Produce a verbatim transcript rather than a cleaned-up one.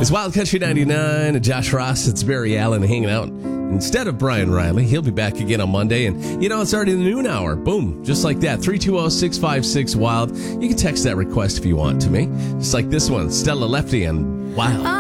It's Wild Country ninety-nine and Josh Ross. It's Barry Allen hanging out instead of Brian Riley. He'll be back again on Monday. And, you know, it's already the noon hour. Boom. Just like that. three two zero, six five six, WILD. You can text that request if you want to me. Just like this one. Stella Lefty and Wild.